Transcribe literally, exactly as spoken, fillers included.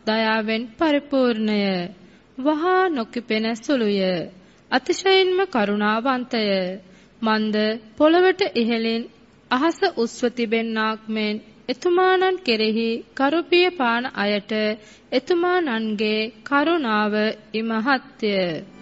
දයාවෙන් පරිපූර්ණය. වහා නොකිපෙන සුළුය. අතිශයින්ම කරුණාවන්තය. මන්ද පොළවට ඉහළින් අහස උස්ව තිබෙන්නාක් මෙන් එතුමානන් කෙරෙහි කරුපිය පාන අයට එතුමානන්ගේ කරුණාව ඉමහත්ය.